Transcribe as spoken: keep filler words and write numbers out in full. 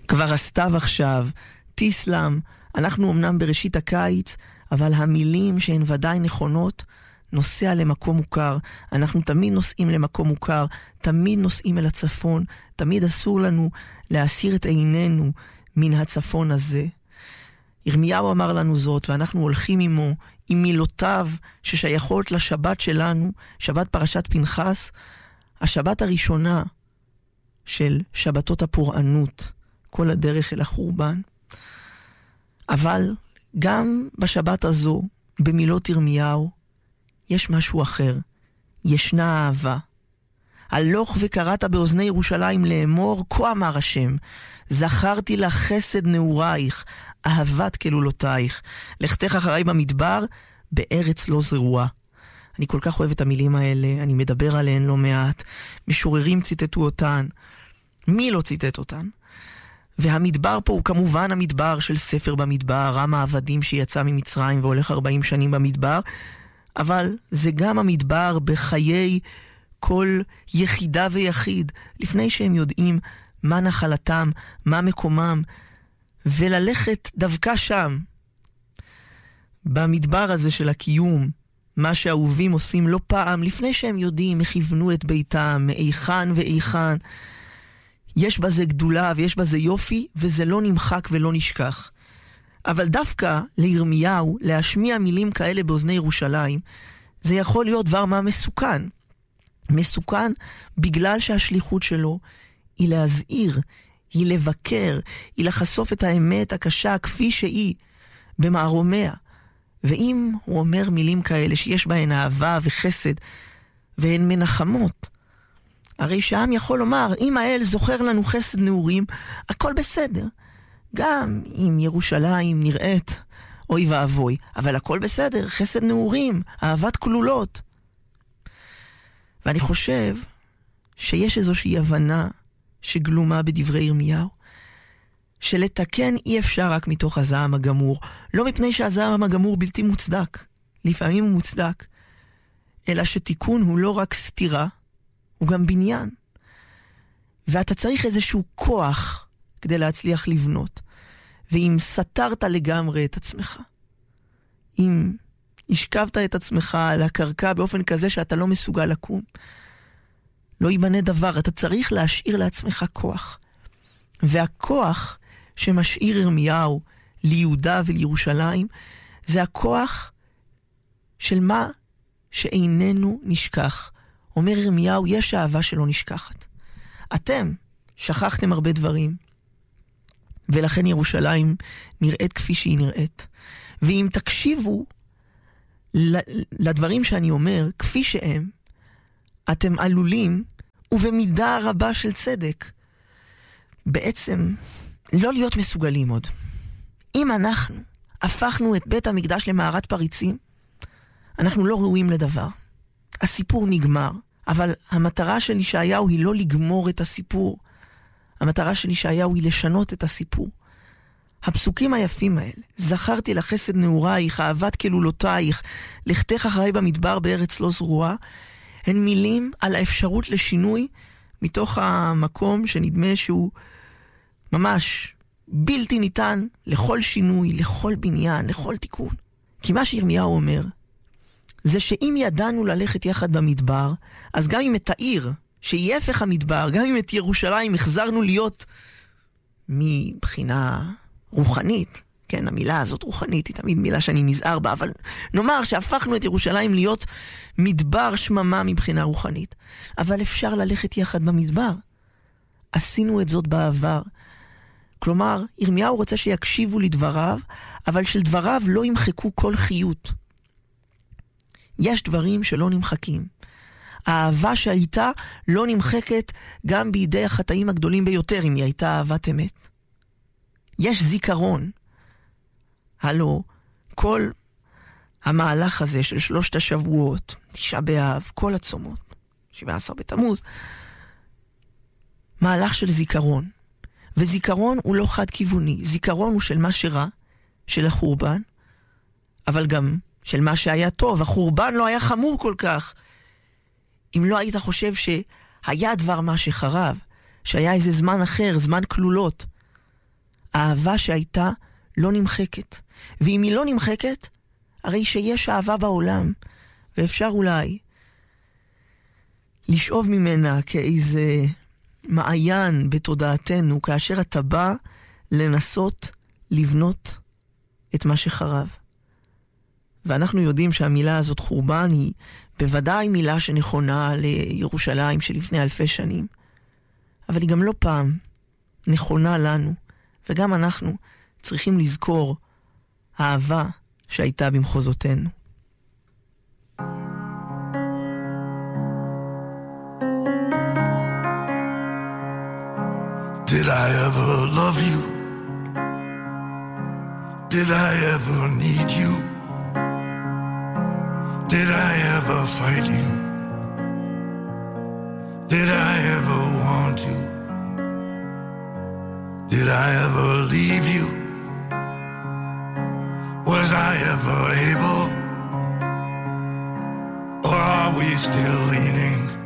כבר הסתיו עכשיו, תיסלם, אנחנו אמנם בראשית הקיץ, אבל המילים שהן ודאי נכונות, נוסע למקום מוכר. אנחנו תמיד נוסעים למקום מוכר, תמיד נוסעים אל הצפון, תמיד אסור לנו להסיר את עינינו מן הצפון הזה. ירמיהו אמר לנו זאת, ואנחנו הולכים עמו, עם מילותיו ששייכות לשבת שלנו, שבת פרשת פנחס, השבת הראשונה של שבתות הפורענות, כל הדרך אל החורבן. אבל גם בשבת הזו, במילות ירמיהו, יש משהו אחר. ישנה אהבה. הלוך וקראת באוזני ירושלים לאמור, כה אמר השם, זכרתי לך חסד נעורייך, אהבת כלולותייך, לכתך אחריי במדבר, בארץ לא זרועה. אני כל כך אוהב את המילים האלה, אני מדבר עליהן לא מעט, משוררים ציטטו אותן, מי לא ציטט אותן? והמדבר פה הוא כמובן המדבר של ספר במדבר, עם העבדים שיצא ממצרים והולך ארבעים שנים במדבר, אבל זה גם המדבר בחיי כל יחידה ויחיד, לפני שהם יודעים מה נחלתם, מה מקומם, וללכת דווקא שם, במדבר הזה של הקיום, מה שהאהובים עושים לא פעם, לפני שהם יודעים איך יבנו את ביתם, מאיכן ואיכן, יש בזה גדולה ויש בזה יופי, וזה לא נמחק ולא נשכח. אבל דווקא לירמיהו, להשמיע מילים כאלה באוזני ירושלים, זה יכול להיות דבר מה מסוכן. מסוכן בגלל שהשליחות שלו היא להזהיר, היא לבקר, היא לחשוף את האמת הקשה כפי שהיא במערומיה. ואם הוא אומר מילים כאלה שיש בהן אהבה וחסד, והן מנחמות, הרי שהעם יכול לומר, אם האל זוכר לנו חסד נעורים, הכל בסדר. גם אם ירושלים נראית, אוי ואבוי, אבל הכל בסדר, חסד נעורים, אהבת כלולות. ואני חושב שיש איזושהי הבנה שגלומה בדברי ירמיהו, שלתקן אי אפשר רק מתוך הזעם הגמור, לא מפני שהזעם הגמור בלתי מוצדק, לפעמים הוא מוצדק, אלא שתיקון הוא לא רק סתירה, הוא גם בניין. ואתה צריך איזשהו כוח כדי להצליח לבנות. ואם סתרת לגמרי את עצמך, אם השכבת את עצמך על הקרקע באופן כזה שאתה לא מסוגל לקום, לא ייבנה דבר, אתה צריך להשאיר לעצמך כוח. והכוח שמשאיר ירמיהו ליהודה ולירושלים, זה הכוח של מה שאיננו נשכח. אומר ירמיהו, יש אהבה שלא נשכחת. אתם שכחתם הרבה דברים, ולכן ירושלים נראית כפי שהיא נראית. ואם תקשיבו לדברים שאני אומר, כפי שהם, אתם עלולים, ובמידה רבה של צדק, בעצם לא להיות מסוגלים עוד. אם אנחנו הפכנו את בית המקדש למערת פריצים, אנחנו לא ראויים לדבר. הסיפור נגמר, אבל המטרה של ישעיהו היא לא לגמור את הסיפור. המטרה של ישעיהו היא לשנות את הסיפור. הפסוקים היפים האלה, זכרתי לך חסד נעורייך, אהבת כלולותייך, לכתך אחריי במדבר בארץ לא זרועה, הן מילים על האפשרות לשינוי מתוך המקום שנדמה שהוא ממש בלתי ניתן לכל שינוי, לכל בניין, לכל תיקון. כי מה שירמיהו אומר, זה שאם ידענו ללכת יחד במדבר, אז גם אם את העיר, שהיא הפך המדבר, גם אם את ירושלים החזרנו להיות מבחינה רוחנית, כן, המילה הזאת רוחנית היא תמיד מילה שאני נזהר בה, אבל נאמר שהפכנו את ירושלים להיות מדבר שממה מבחינה רוחנית. אבל אפשר ללכת יחד במדבר. עשינו את זאת בעבר. כלומר, ירמיהו רוצה שיקשיבו לדבריו, אבל של דבריו לא ימחקו כל חיות. יש דברים שלא נמחקים. האהבה שהייתה לא נמחקת גם בידי החטאים הגדולים ביותר, אם היא הייתה אהבת אמת. יש זיכרון. הלו, כל המהלך הזה של שלושת השבועות, תשעה באב, כל הצומות, שבעה עשר בתמוז, מהלך של זיכרון. וזיכרון הוא לא חד כיווני. זיכרון הוא של מה שרע, של החורבן, אבל גם של מה שהיה טוב. החורבן לא היה חמור כל כך. אם לא היית חושב שהיה דבר מה שחרב, שהיה איזה זמן אחר, זמן כלולות. האהבה שהייתה לא נמחקת. ואם היא לא נמחקת, הרי שיש אהבה בעולם, ואפשר אולי לשאוב ממנה כאיזה מעיין בתודעתנו, כאשר אתה בא לנסות לבנות את מה שחרב. ואנחנו יודעים שהמילה הזאת חורבן היא בוודאי מילה שנכונה לירושלים שלפני אלפי שנים. אבל היא גם לא פעם נכונה לנו, וגם אנחנו צריכים לזכור האהבה שהייתה במחוזותינו. Did I ever love you? Did I ever need you? Did I ever fight you? Did I ever want to? Did I ever leave you? Was I ever able? Or are we still leaning